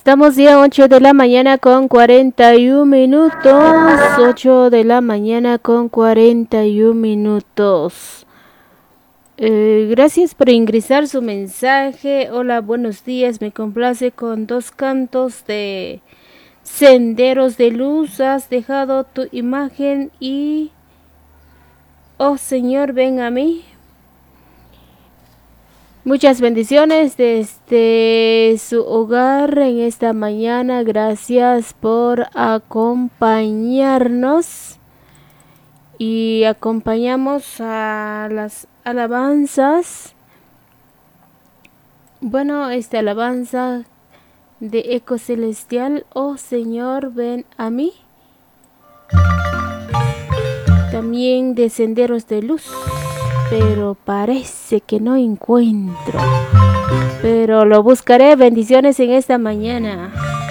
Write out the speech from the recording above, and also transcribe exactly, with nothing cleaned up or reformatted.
Estamos ya ocho de la mañana con cuarenta y un minutos. ocho de la mañana con cuarenta y un minutos. Eh, gracias por ingresar su mensaje. Hola, buenos días. Me complace con dos cantos de Senderos de Luz. Has dejado tu imagen y... Oh Señor, ven a mí. Muchas bendiciones desde su hogar en esta mañana. Gracias por acompañarnos. Y acompañamos a las alabanzas. Bueno, esta alabanza de Eco Celestial. Oh Señor, ven a mí. También de Senderos de Luz. Pero parece que no encuentro. Pero lo buscaré. Bendiciones en esta mañana.